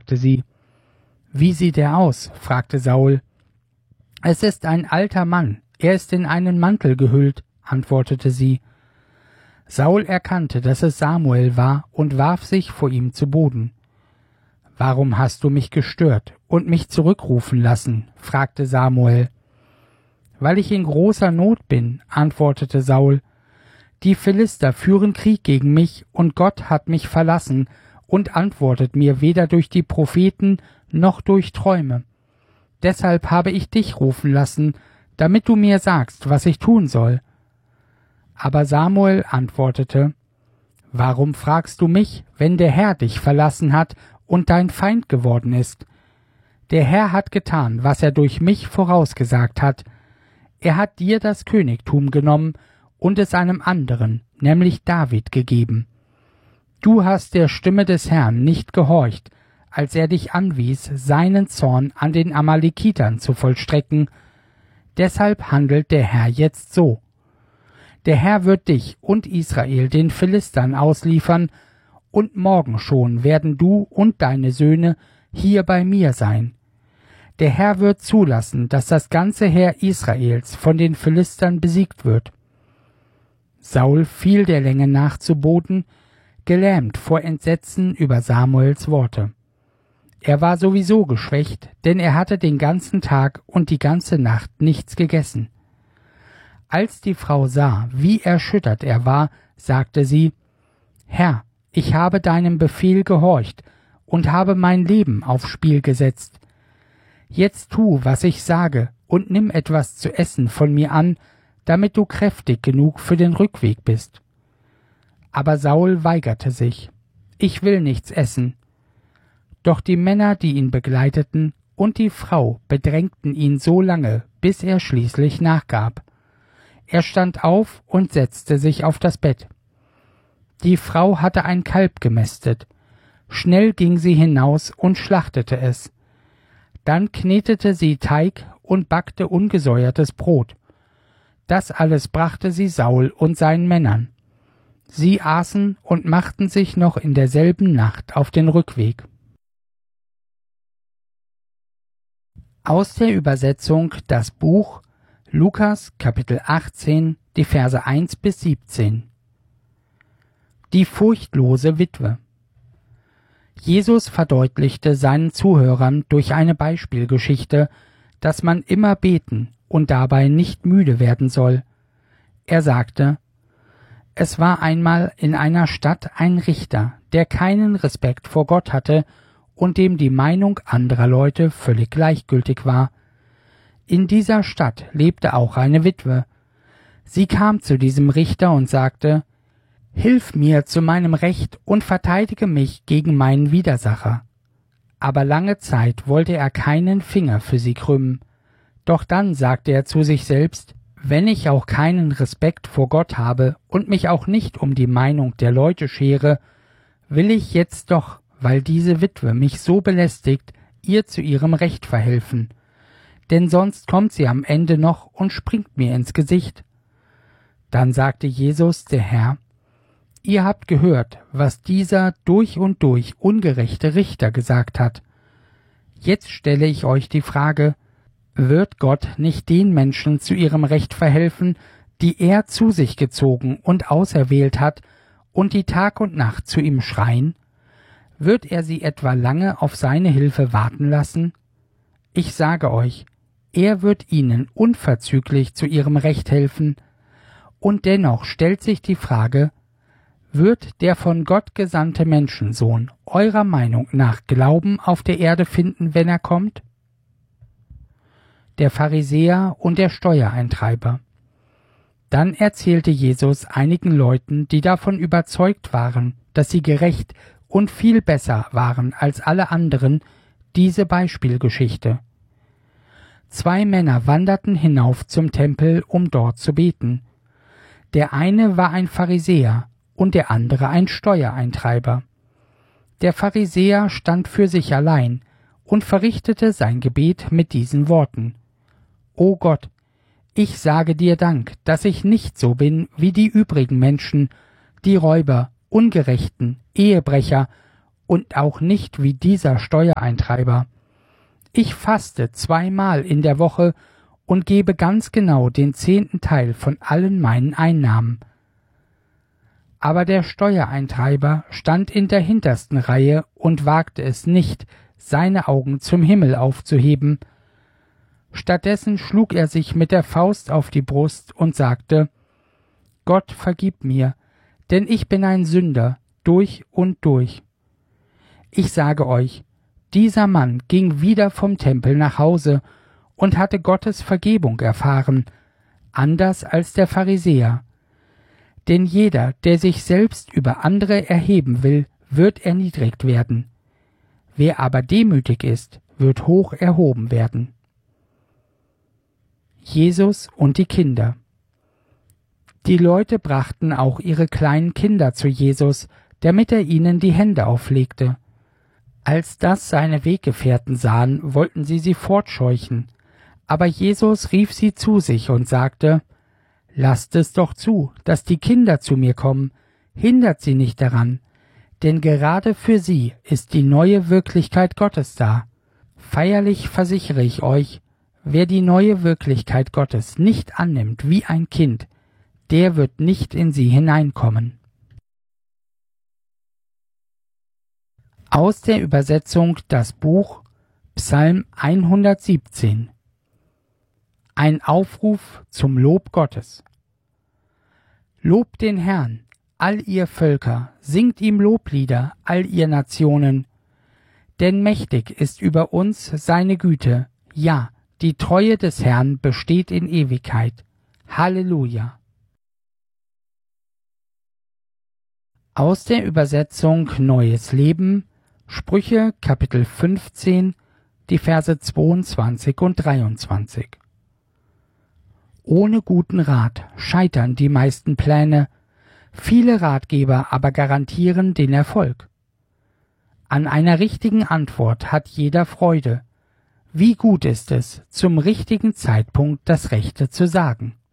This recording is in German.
sagte sie. »Wie sieht er aus?« fragte Saul. »Es ist ein alter Mann, er ist in einen Mantel gehüllt«, antwortete sie. Saul erkannte, dass es Samuel war, und warf sich vor ihm zu Boden. »Warum hast du mich gestört und mich zurückrufen lassen?« fragte Samuel. »Weil ich in großer Not bin«, antwortete Saul. »Die Philister führen Krieg gegen mich, und Gott hat mich verlassen und antwortet mir weder durch die Propheten noch durch Träume. Deshalb habe ich dich rufen lassen, damit du mir sagst, was ich tun soll.« Aber Samuel antwortete, »Warum fragst du mich, wenn der Herr dich verlassen hat und dein Feind geworden ist? Der Herr hat getan, was er durch mich vorausgesagt hat. Er hat dir das Königtum genommen und es einem anderen, nämlich David, gegeben. Du hast der Stimme des Herrn nicht gehorcht, als er dich anwies, seinen Zorn an den Amalekitern zu vollstrecken. Deshalb handelt der Herr jetzt so. Der Herr wird dich und Israel den Philistern ausliefern, und morgen schon werden du und deine Söhne hier bei mir sein. Der Herr wird zulassen, dass das ganze Heer Israels von den Philistern besiegt wird.« Saul fiel der Länge nach zu Boden, gelähmt vor Entsetzen über Samuels Worte. Er war sowieso geschwächt, denn er hatte den ganzen Tag und die ganze Nacht nichts gegessen. Als die Frau sah, wie erschüttert er war, sagte sie, »Herr, ich habe deinem Befehl gehorcht und habe mein Leben aufs Spiel gesetzt. Jetzt tu, was ich sage, und nimm etwas zu essen von mir an, damit du kräftig genug für den Rückweg bist.« Aber Saul weigerte sich. »Ich will nichts essen.« Doch die Männer, die ihn begleiteten, und die Frau bedrängten ihn so lange, bis er schließlich nachgab. Er stand auf und setzte sich auf das Bett. Die Frau hatte ein Kalb gemästet. Schnell ging sie hinaus und schlachtete es. Dann knetete sie Teig und backte ungesäuertes Brot. Das alles brachte sie Saul und seinen Männern. Sie aßen und machten sich noch in derselben Nacht auf den Rückweg. Aus der Übersetzung das Buch Lukas Kapitel 18, die Verse 1 bis 17. Die furchtlose Witwe. Jesus verdeutlichte seinen Zuhörern durch eine Beispielgeschichte, dass man immer beten und dabei nicht müde werden soll. Er sagte, es war einmal in einer Stadt ein Richter, der keinen Respekt vor Gott hatte und dem die Meinung anderer Leute völlig gleichgültig war. In dieser Stadt lebte auch eine Witwe. Sie kam zu diesem Richter und sagte, »Hilf mir zu meinem Recht und verteidige mich gegen meinen Widersacher.« Aber lange Zeit wollte er keinen Finger für sie krümmen. Doch dann sagte er zu sich selbst, »Wenn ich auch keinen Respekt vor Gott habe und mich auch nicht um die Meinung der Leute schere, will ich jetzt doch, weil diese Witwe mich so belästigt, ihr zu ihrem Recht verhelfen. Denn sonst kommt sie am Ende noch und springt mir ins Gesicht.« Dann sagte Jesus, der Herr, »Ihr habt gehört, was dieser durch und durch ungerechte Richter gesagt hat. Jetzt stelle ich euch die Frage, wird Gott nicht den Menschen zu ihrem Recht verhelfen, die er zu sich gezogen und auserwählt hat und die Tag und Nacht zu ihm schreien? Wird er sie etwa lange auf seine Hilfe warten lassen? Ich sage euch, er wird ihnen unverzüglich zu ihrem Recht helfen. Und dennoch stellt sich die Frage, wird der von Gott gesandte Menschensohn eurer Meinung nach Glauben auf der Erde finden, wenn er kommt? Der Pharisäer und der Steuereintreiber. Dann erzählte Jesus einigen Leuten, die davon überzeugt waren, dass sie gerecht und viel besser waren als alle anderen, diese Beispielgeschichte. 2 Männer wanderten hinauf zum Tempel, um dort zu beten. Der eine war ein Pharisäer und der andere ein Steuereintreiber. Der Pharisäer stand für sich allein und verrichtete sein Gebet mit diesen Worten: »O Gott, ich sage dir Dank, dass ich nicht so bin wie die übrigen Menschen, die Räuber, Ungerechten, Ehebrecher und auch nicht wie dieser Steuereintreiber. Ich faste 2-mal in der Woche und gebe ganz genau den 10. Teil von allen meinen Einnahmen. Aber der Steuereintreiber stand in der hintersten Reihe und wagte es nicht, seine Augen zum Himmel aufzuheben. Stattdessen schlug er sich mit der Faust auf die Brust und sagte: Gott, vergib mir, denn ich bin ein Sünder durch und durch. Ich sage euch, dieser Mann ging wieder vom Tempel nach Hause und hatte Gottes Vergebung erfahren, anders als der Pharisäer. Denn jeder, der sich selbst über andere erheben will, wird erniedrigt werden. Wer aber demütig ist, wird hoch erhoben werden. Jesus und die Kinder. Die Leute brachten auch ihre kleinen Kinder zu Jesus, damit er ihnen die Hände auflegte. Als das seine Weggefährten sahen, wollten sie fortscheuchen. Aber Jesus rief sie zu sich und sagte: Lasst es doch zu, dass die Kinder zu mir kommen, hindert sie nicht daran, denn gerade für sie ist die neue Wirklichkeit Gottes da. Feierlich versichere ich euch, wer die neue Wirklichkeit Gottes nicht annimmt wie ein Kind, der wird nicht in sie hineinkommen. Aus der Übersetzung das Buch Psalm 117. Ein Aufruf zum Lob Gottes. Lobt den Herrn, all ihr Völker, singt ihm Loblieder, all ihr Nationen. Denn mächtig ist über uns seine Güte, ja, die Treue des Herrn besteht in Ewigkeit. Halleluja. Aus der Übersetzung Neues Leben, Sprüche Kapitel 15, die Verse 22 und 23. Ohne guten Rat scheitern die meisten Pläne, viele Ratgeber aber garantieren den Erfolg. An einer richtigen Antwort hat jeder Freude. Wie gut ist es, zum richtigen Zeitpunkt das Rechte zu sagen.